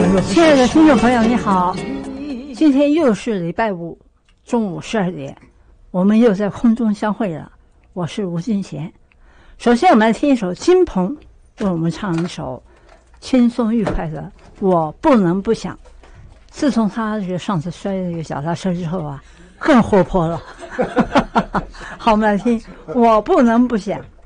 亲爱的听众朋友，你好，今天又是礼拜五中午12点，我们又在空中相会了。我是吴金贤。首先，我们来听一首金鹏为我们唱一首轻松愉快的《我不能不想》。自从他这个上次摔这个脚踏车之后啊，更活泼了。好，我们来听《我不能不想》。